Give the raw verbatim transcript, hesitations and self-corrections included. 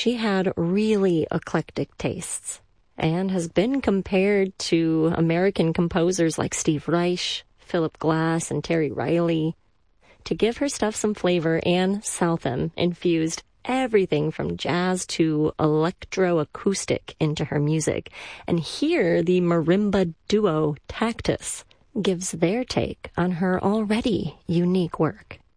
She had really eclectic tastes and has been compared to American composers like Steve Reich, Philip Glass, and Terry Riley. To give her stuff some flavor, Anne Southam infused everything from jazz to electroacoustic into her music. And here, the marimba duo Tactus gives their take on her already unique work.